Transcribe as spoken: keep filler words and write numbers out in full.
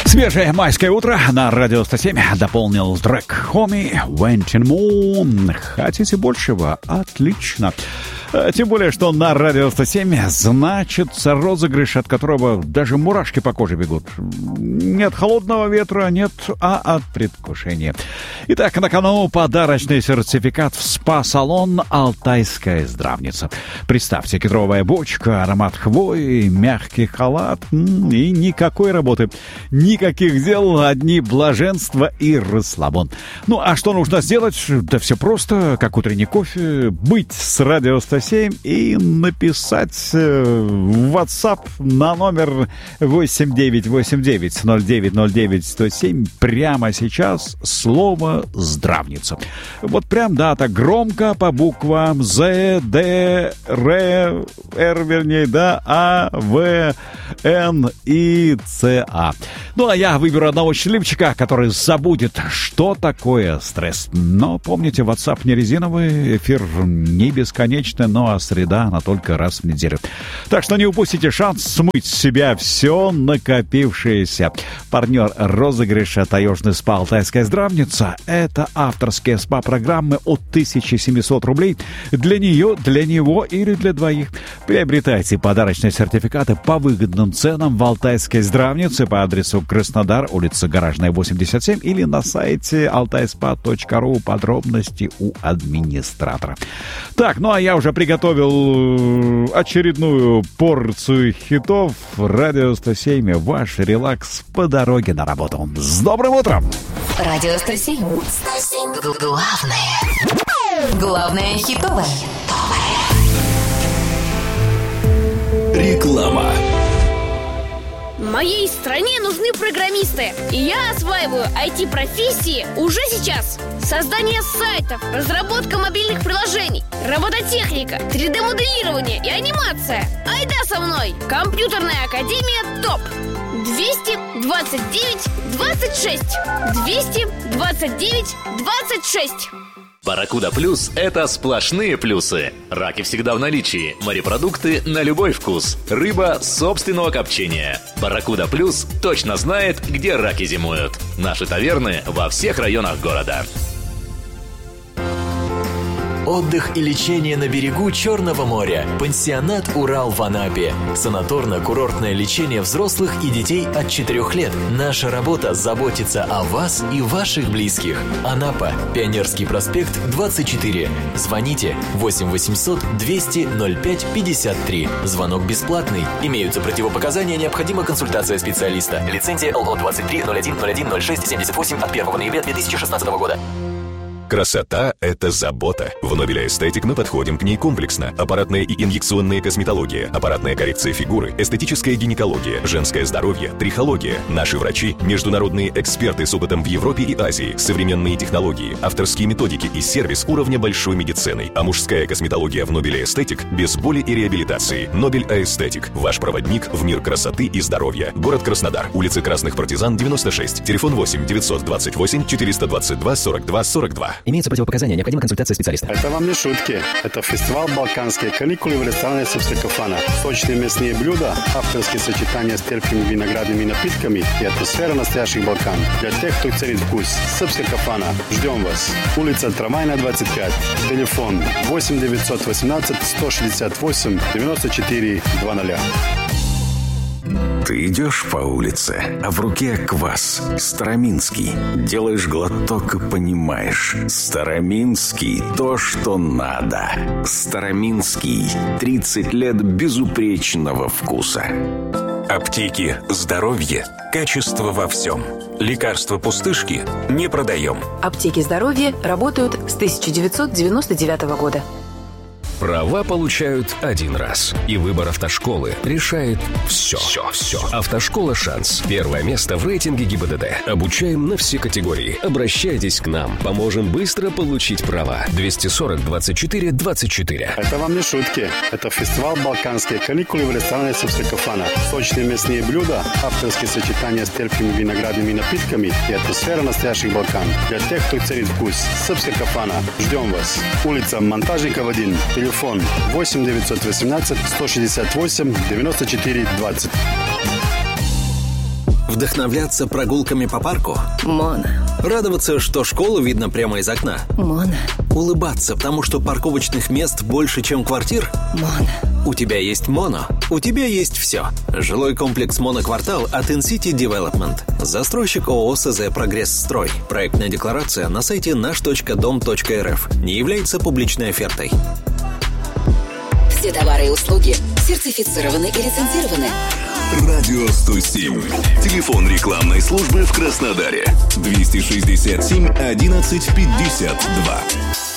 Свежее майское утро на радио сто семь дополнил трек Homie Went in Moon. Хотите большего? Отлично. Тем более, что на радио сто семь значится розыгрыш, от которого даже мурашки по коже бегут. Нет холодного ветра, нет, а от предвкушения. Итак, на кону подарочный сертификат в спа-салон «Алтайская здравница». Представьте, кедровая бочка, аромат хвои, мягкий халат и никакой работы. Никаких дел, одни блаженства и расслабон. Ну, а что нужно сделать? Да все просто, как утренний кофе, быть с радио сто семь и написать в WhatsApp на номер восемь девять восемь девять ноль девять ноль девять сто семь прямо сейчас слово «здравница». Вот прям, да, так громко по буквам З, Д, Р, Р, вернее, да, А, В, Н и Ц, А. Ну, а я выберу одного счастливчика, который забудет, что такое стресс. Но помните, WhatsApp не резиновый, эфир не бесконечный, ну а среда, она только раз в неделю. Так что не упустите шанс смыть с себя все накопившееся. Партнер розыгрыша «Таежный спа Алтайская здравница» — это авторские спа-программы от тысячи семисот рублей для нее, для него или для двоих. Приобретайте подарочные сертификаты по выгодным ценам в Алтайской здравнице по адресу Краснодар, улица Гаражная, восемьдесят семь, или на сайте алтайспа точка ру. Подробности у администратора. Так, ну а я уже приготовил очередную порцию хитов. Радио сто семь, ваш релакс по дороге на работу. С добрым утром! Радио сто семь. Главное. Главное хитовое. Реклама. Моей стране нужны программисты, и я осваиваю ай ти-профессии уже сейчас. Создание сайтов, разработка мобильных приложений, робототехника, три дэ-моделирование и анимация. Айда со мной! Компьютерная академия ТОП. двести двадцать девять двадцать шесть. двести двадцать девять двадцать шесть. Барракуда Плюс – это сплошные плюсы. Раки всегда в наличии, морепродукты на любой вкус, рыба собственного копчения. Барракуда Плюс точно знает, где раки зимуют. Наши таверны во всех районах города. Отдых и лечение на берегу Черного моря. Пансионат «Урал» в Анапе. Санаторно-курортное лечение взрослых и детей от четырёх лет. Наша работа – заботиться о вас и ваших близких. Анапа. Пионерский проспект, двадцать четыре. Звоните восемь восемьсот двести ноль пять пятьдесят три. Звонок бесплатный. Имеются противопоказания, необходима консультация специалиста. Лицензия эл о двадцать три ноль один ноль один ноль шесть семьдесят восемь от первого ноября две тысячи шестнадцатого года. Красота – это забота. В Nobile Aesthetic мы подходим к ней комплексно. Аппаратная и инъекционная косметология, аппаратная коррекция фигуры, эстетическая гинекология, женское здоровье, трихология. Наши врачи – международные эксперты с опытом в Европе и Азии, современные технологии, авторские методики и сервис уровня большой медицины. А мужская косметология в Nobile Aesthetic без боли и реабилитации. Nobile Aesthetic – ваш проводник в мир красоты и здоровья. Город Краснодар, улица Красных Партизан, девяносто шесть. Телефон восемь девятьсот двадцать восемь четыреста двадцать два сорок два сорок два. Имеются противопоказания, необходима консультация специалиста. Это вам не шутки. Это фестиваль «Балканские каникулы» в ресторане «Сыпская кафана». Сочные мясные блюда, авторские сочетания с терпкими виноградными напитками и атмосфера настоящих Балкан. Для тех, кто ценит вкус. «Сыпская кафана». Ждем вас. Улица Трамвайная, двадцать пять. Телефон восемь девятьсот восемнадцать сто шестьдесят восемь девяносто четыре двадцать. Ты идешь по улице, а в руке квас. Староминский. Делаешь глоток и понимаешь. Староминский – то, что надо. Староминский. тридцать лет безупречного вкуса. Аптеки «Здоровье». Качество во всем. Лекарства пустышки не продаем. Аптеки «Здоровье» работают с тысяча девятьсот девяносто девятого года. Права получают один раз. И выбор автошколы решает все. Все, все. Автошкола «Шанс». Первое место в рейтинге ГИБДД. Обучаем на все категории. Обращайтесь к нам. Поможем быстро получить права. двести сорок двадцать четыре двадцать четыре. Это вам не шутки. Это фестиваль «Балканские каникулы» в ресторане «Сыпская кафана». Сочные мясные блюда, авторские сочетания с терпкими виноградными напитками и атмосфера настоящих Балкан. Для тех, кто ценит вкус. «Сыпская кафана». Ждем вас. Улица Монтажников, один. Телефон восемь девятьсот восемнадцать сто шестьдесят восемь девяносто четыре двадцать. Вдохновляться прогулками по парку? Моно. Радоваться, что школу видно прямо из окна? Моно. Улыбаться, потому что парковочных мест больше, чем квартир? Моно. У тебя есть Моно. У тебя есть все. Жилой комплекс «Моноквартал» от InCity Development. Застройщик ООО СЗ «Прогресс-строй». Проектная декларация на сайте наш точка дом точка эр эф. Не является публичной офертой. Все товары и услуги сертифицированы и лицензированы. Радио сто семь. Телефон рекламной службы в Краснодаре. двести шестьдесят семь одиннадцать пятьдесят два.